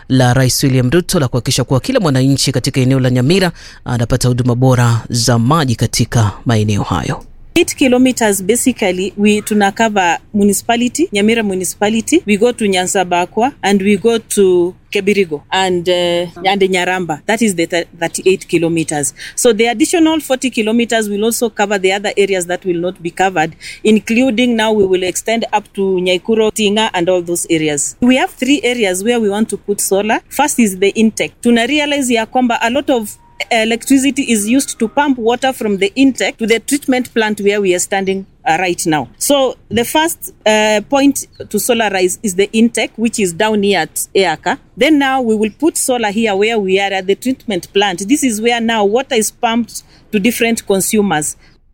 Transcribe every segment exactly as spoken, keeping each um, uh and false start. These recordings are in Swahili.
la Rais William Ruto la kuhakikisha kuwa kila mwananchi katika eneo la Nyamira anapata huduma bora za maji katika maeneo hayo. eight kilometers basically we tuna cover municipality, Nyamira municipality. We go to Nyansabakwa and we go to Kebirigo and uh, and Nyaramba. That is the thirty-eight kilometers. So the additional forty kilometers will also cover the other areas that will not be covered, including now we will extend up to Nyaikuro, Tinga and all those areas. We have three areas where we want to put solar. First is the intake. Tuna realize ya kwamba a lot of electricity is used to pump water from the intake to the treatment plant where we are standing uh, right now. So the first uh, point to solarize is the intake, which is down here at Eaka. Then now we will put solar here where we are at the treatment plant. This is where now water is pumped to different consumers.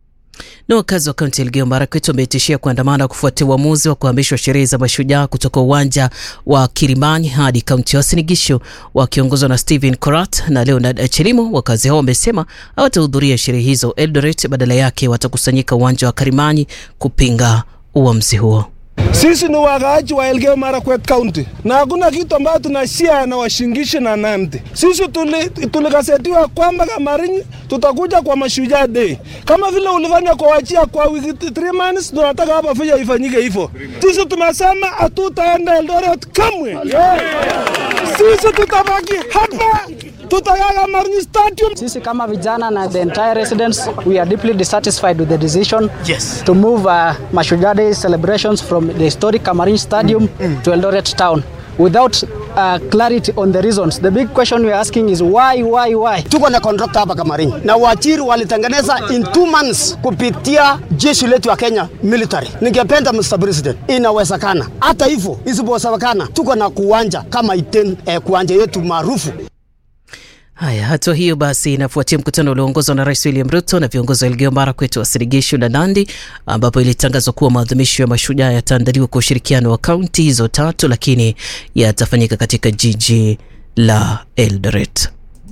Na wakazi wa kaunti ya Elgeyo Marakwet wametishia kuandamana kufuatia uamuzi wa kuhamishwa sherehe za mashujaa kutoka uwanja wa Kirimani hadi kaunti ya Uasin Gishu wakiongozwa na Stephen Korat na Leonard Chelimo. Wakazi hao wamesema hawatahudhuria sherehe hizo Eldoret, badala yake watakusanyika uwanja wa Kirimani kupinga uamuzi huo. Sisi ni wakaaji wa Elgeyo Marakwet County na hakuna kitu ambacho tunashia na Washingishu na Nandi. Sisi tulikasetiwa kwamba Kamarin tutakuja kwa Mashujaa Day. Kama vile ulifanya kwa wachia kwa wiki three months, tunataka hapa fanya ifanyike hivyo. Sisi tumesema hatutaenda Eldoret kamwe. Yeah. Sisi tutabaki hapa. Tutayaga Marin Stadium. Sisi kama vijana na the entire residents, we are deeply dissatisfied with the decision yes. to move uh, Mashujaa Day celebrations from the historic Kamarin Stadium mm. to Eldoret town without uh, clarity on the reasons. The big question we are asking is why, why, why? Tuko na contractor hapa Kamarin na wachiri walitengeneza in two months kupitia jeshi letu ya Kenya military. Ningependa Mister President, inawezekana. Hata hivyo isipowezekana, tuko na kuwanja kama iten eh, kuwanja yetu maarufu. Haya, hatua hiyo basi inafuatia mkutano ulioongozwa na Rais William Ruto na viongozi wa Elgeyo Marakwet, Uasin Gishu na Nandi, ambapo ilitangazwa kuwa maadhimisho ya mashujaa yataandaliwa kwa ushirikiano wa kaunti hizo tatu, lakini yatafanyika katika jiji la Eldoret.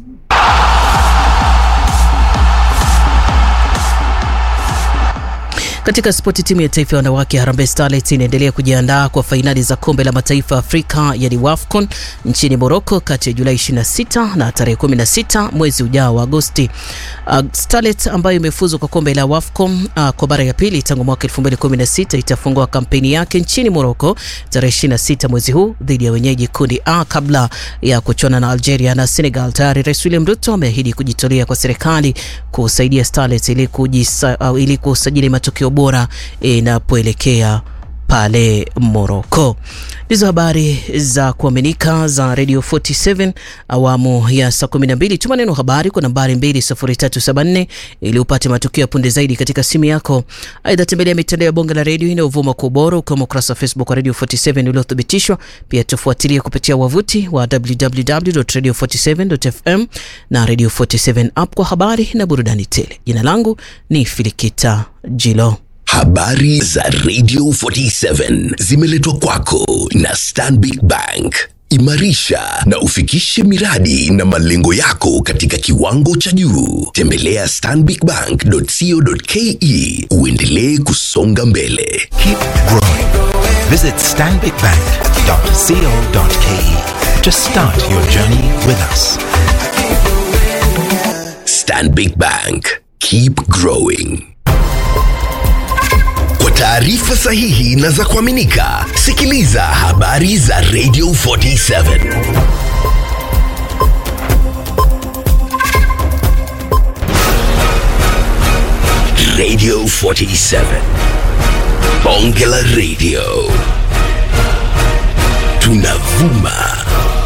Katika spoti, timu ya taifa ya wanawake Harambee Starlets inaendelea kujiandaa kwa fainali za kombe la mataifa Afrika yani WAFCON nchini Morocco kati ya Julai ishirini na sita na tarehe kumi na sita mwezi ujao wa Agosti. Uh, Starlets ambayo imefuzu kwa kombe la WAFCON uh, kwa mara ya pili tangu mwaka elfu mbili kumi na sita itafungua kampeni yake nchini Morocco tarehe ishirini na sita mwezi huu dhidi ya wenyeji kundi A kabla ya kuchuana na Algeria na Senegal. Tayari Rais William Ruto ameahidi kujitolea kwa serikali kusaidia Starlets ili kujisa, uh, ili kusajili matokeo bora inapoelekea pale Morocco. Hizo habari za kuaminika za Radio forty-seven awamu ya saa kumi na mbili. Tuma neno habari kwa nambari mbili sufuri tatu saba nne ili upate matukio ya punde zaidi katika simu yako. Aidha, tembelea mitandao ya Bonga la Radio inayovuma kwa ubora kama ukurasa wa Facebook wa Radio forty-seven uliothibitishwa. Pia tufuatilie kupitia wavuti wa w w w dot radio forty-seven dot f m na Radio forty-seven app kwa habari na burudani tele. Jina langu ni Filikita Jilo. Habari za Radio forty-seven zimeletwa kwako na Stanbic Bank. Imarisha na ufikishe miradi na malengo yako katika kiwango cha juu. Tembelea stanbic bank dot co dot ke uendelee kusonga mbele. Keep growing. Visit stanbic bank dot co dot ke to start your journey with us. Stanbic Bank. Keep growing. Kwa taarifa sahihi na za kuaminika, sikiliza habari za Radio forty-seven. Radio forty-seven. Bonge la Radio. Tunavuma